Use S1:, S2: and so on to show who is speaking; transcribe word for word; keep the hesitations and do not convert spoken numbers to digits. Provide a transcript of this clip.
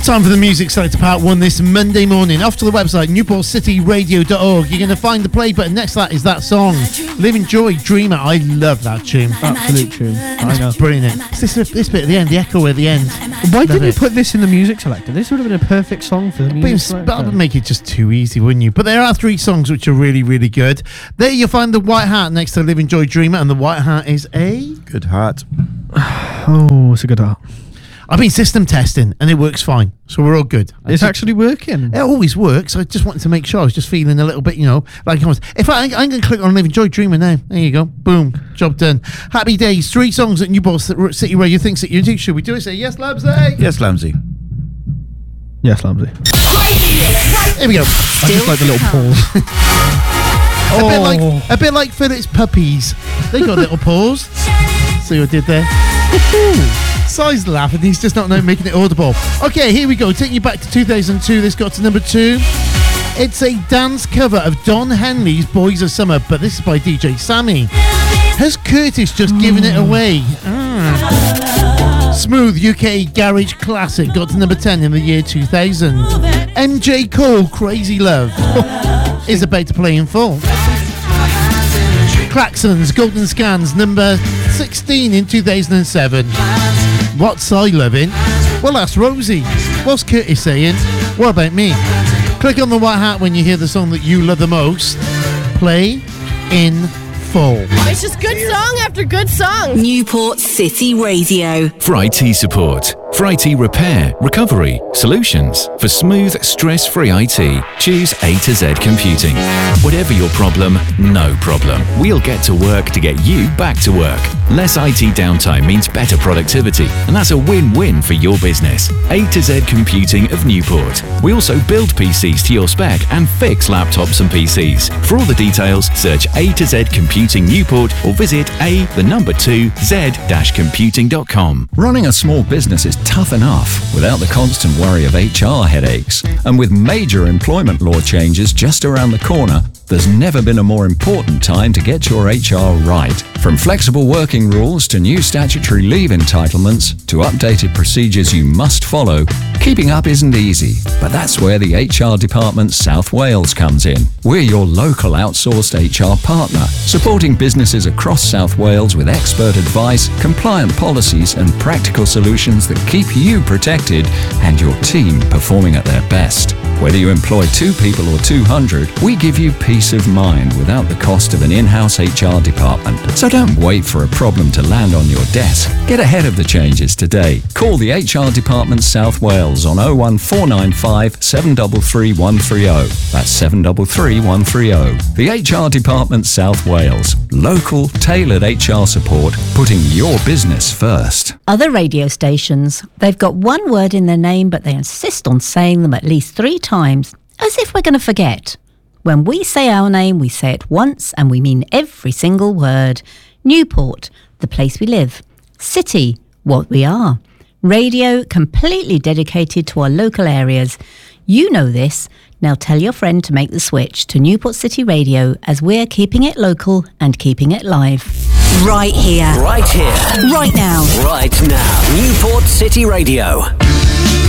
S1: Time for the Music Selector Part one this Monday morning. Off to the website, newport city radio dot org. You're going to find the play button. Next to that is that song, Live Enjoy Dreamer. I love that tune.
S2: Absolute tune. I know.
S1: Brilliant. It's this, this bit at the end, the echo at the end.
S2: Why
S1: Love
S2: didn't you
S1: it.
S2: put this in the music selector? This would have been a perfect song for the
S1: But
S2: music
S1: it's-
S2: selector.
S1: that would make it just too easy, wouldn't you? But there are three songs which are really, really good. There you'll find the White Hat next to Live Enjoy Dreamer, and the White Hat is a...
S3: Good Heart.
S2: Oh, it's a good art.
S1: I've been system testing, and it works fine. So we're all good.
S2: It's actually working.
S1: It always works. I just wanted to make sure. I was just feeling a little bit, you know, like I was. If I, I'm going to click on Live Enjoy Dreamer now. There you go. Boom. Job done. Happy days. Three songs that Newport City Radio thinks that you do. Should we do it? Say yes, Labsy?
S3: Yes, Lamsey.
S2: Yes, Lamsey.
S1: Here we go.
S2: I just like the little pause.
S1: A bit
S2: Oh.
S1: like a bit like Phillips puppies. They got a little pause. See what I did there? Si's laughing. He's just not now making it audible. Okay, here we go. Taking you back to two thousand two. This got to number two. It's a dance cover of Don Henley's Boys of Summer, but this is by D J Sammy. Has Curtis just given it away? Ah. Smooth U K garage classic got to number ten in the year two thousand. M J Cole, Crazy Love, is about to play in full. Klaxons, Golden Scans, number sixteen in two thousand seven. What's I loving? Well, that's Rosie. What's Curtis saying? What about me? Click on the White Hat when you hear the song that you love the most. Play in full.
S4: It's just good song after good song.
S5: Newport City Radio.
S6: For I T support, for I T repair, recovery, solutions, for smooth, stress-free I T, choose A to Z Computing. Whatever your problem, no problem. We'll get to work to get you back to work. Less I T downtime means better productivity, and that's a win-win for your business. A to Z Computing of Newport. We also build P Cs to your spec and fix laptops and P Cs. For all the details, search A to Z Computing Newport or visit a the number two z dash computing dot com.
S7: Running a small business is tough enough without the constant worry of H R headaches. And with major employment law changes just around the corner, there's never been a more important time to get your H R right. From flexible working rules to new statutory leave entitlements to updated procedures you must follow, keeping up isn't easy. But that's where the H R Department South Wales comes in. We're your local outsourced H R partner, supporting businesses across South Wales with expert advice, compliant policies and practical solutions that keep you protected and your team performing at their best. Whether you employ two people or two hundred, we give you peace of mind without the cost of an in-house H R department. So don't wait for a problem to land on your desk. Get ahead of the changes today. Call the H R Department South Wales on oh one four nine five, seven three three, one three oh. That's seven three three, one three oh. The H R Department South Wales. Local, tailored H R support, putting your business first.
S8: Other radio stations, they've got one word in their name, but they insist on saying them at least three times, as if we're going to forget. When we say our name, we say it once and we mean every single word. Newport, the place we live. City, what we are. Radio, completely dedicated to our local areas. You know this. Now tell your friend to make the switch to Newport City Radio, as we're keeping it local and keeping it live.
S5: Right here.
S9: Right here.
S5: Right now.
S9: Right now. Newport City Radio.